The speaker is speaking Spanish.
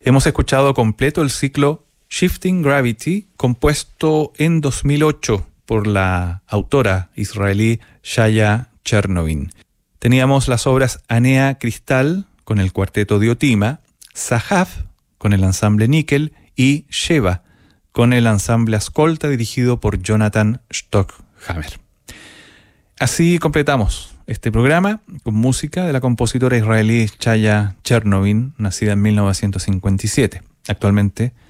Hemos escuchado completo el ciclo Shifting Gravity, compuesto en 2008 por la autora israelí Shaya Chernovin. Teníamos las obras Anea Cristal con el cuarteto Diotima, Sahaf con el ensamble Níquel y Sheva con el ensamble Ascolta dirigido por Jonathan Stockhammer. Así completamos este programa con música de la compositora israelí Shaya Chernovin, nacida en 1957. Actualmente